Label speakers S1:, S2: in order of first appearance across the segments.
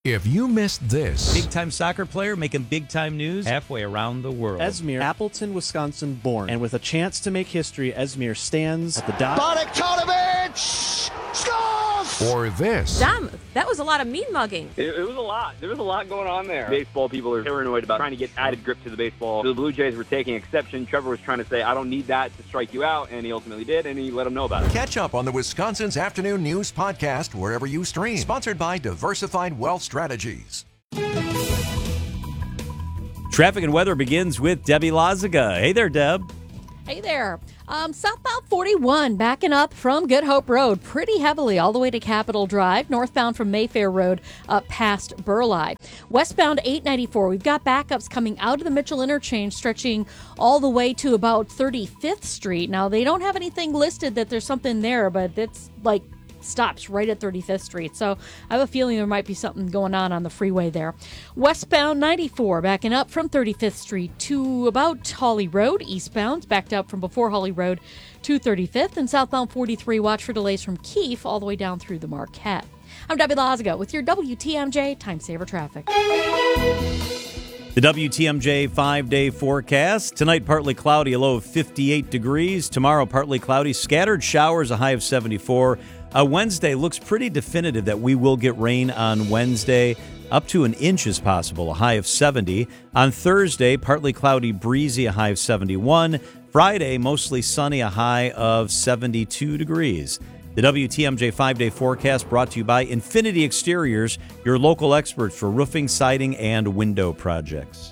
S1: If you missed this,
S2: Big-time soccer player making big-time news halfway around the world.
S3: Esmir, Appleton, Wisconsin born. And with a chance to make history, Esmir stands at the dot.
S4: Bogdanovic scores!
S1: or this,
S5: Damn, that was a lot of mean mugging.
S6: It was a lot. There was a lot going on there. Baseball people are paranoid about trying to get added grip to the baseball. The Blue Jays were taking exception. Trevor was trying to say, I don't need that to strike you out, and he ultimately did, and he let them know about it.
S7: Catch up on the Wisconsin's Afternoon News podcast wherever you stream. Sponsored by Diversified Wealth Strategies.
S2: Traffic and weather begins with Debbie Lazaga. Hey there, Deb.
S8: Hey there. Southbound 41 backing up from Good Hope Road pretty heavily all the way to Capitol Drive, northbound from Mayfair Road up past Burleigh. Westbound 894, we've got backups coming out of the Mitchell Interchange stretching all the way to about 35th Street. Now, they don't have anything listed that there's something there, but it's like stops right at 35th Street. So I have a feeling there might be something going on the freeway there. Westbound 94 backing up from 35th Street to about Hawley Road. Eastbound backed up from before Hawley Road to 35th. And southbound 43, watch for delays from Keefe all the way down through the Marquette. I'm Debbie Lazaga with your WTMJ Time Saver Traffic.
S2: The WTMJ 5-day forecast. Tonight, partly cloudy, a low of 58 degrees. Tomorrow, partly cloudy, scattered showers, a high of 74. Wednesday looks pretty definitive that we will get rain on Wednesday. Up to an inch is possible, a high of 70. On Thursday, partly cloudy, breezy, a high of 71. Friday, mostly sunny, a high of 72 degrees. The WTMJ 5-day forecast brought to you by Infinity Exteriors, your local experts for roofing, siding, and window projects.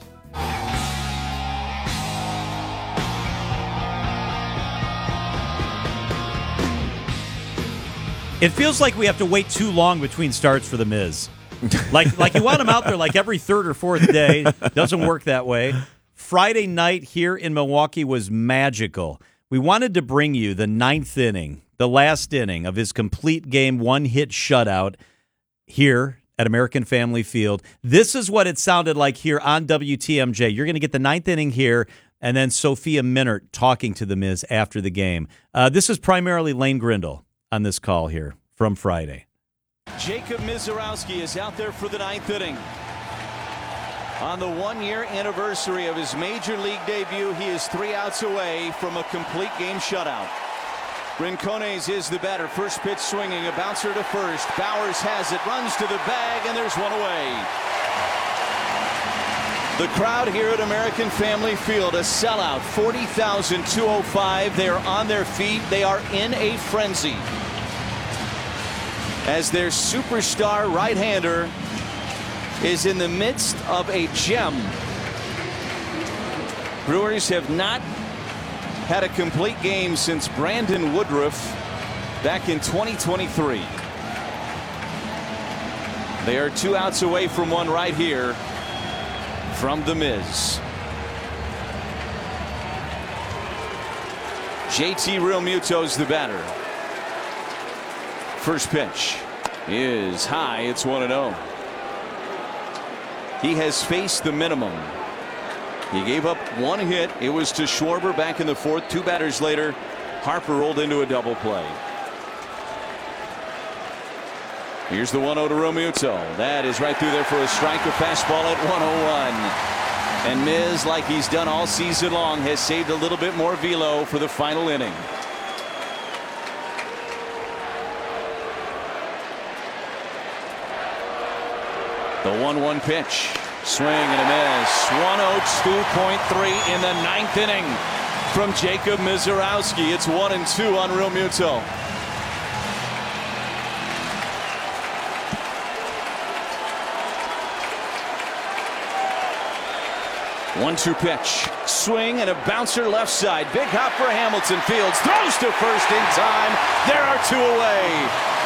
S2: It feels like we have to wait too long between starts for The Miz. Like you want him out there like every third or fourth day. Doesn't work that way. Friday night here in Milwaukee was magical. We wanted to bring you the ninth inning, the last inning of his complete game one-hit shutout here at American Family Field. This is what it sounded like here on WTMJ. You're going to get the ninth inning here, and then Sophia Minnaert talking to The Miz after the game. This is primarily Lane Grindle on this call here from Friday.
S9: Jacob Misiorowski is out there for the ninth inning. On the one-year anniversary of his major league debut, he is 3 outs away from a complete game shutout. Rincones is the batter. First pitch swinging, a bouncer to first. Bowers has it, runs to the bag, and there's one away. The crowd here at American Family Field, a sellout, 40,205. They are on their feet. They are in a frenzy as their superstar right-hander is in the midst of a gem. Brewers have not had a complete game since Brandon Woodruff back in 2023. They are 2 outs away from one right here from The Miz. JT Realmuto's the batter. First pitch is high. It's 1-0. He has faced the minimum. He gave up one hit. It was to Schwarber back in the fourth. 2 batters later, Harper rolled into a double play. Here's the 1-0 to Realmuto. That is right through there for a strike. A fastball at 101. And Miz, like he's done all season long, has saved a little bit more velo for the final inning. The 1-1 pitch. Swing and a miss. 102.3 in the ninth inning from Jacob Misiorowski. It's 1-2 on Realmuto. One-two pitch. Swing and a bouncer left side. Big hop for Hamilton. Fields throws to first in time. There are 2 away.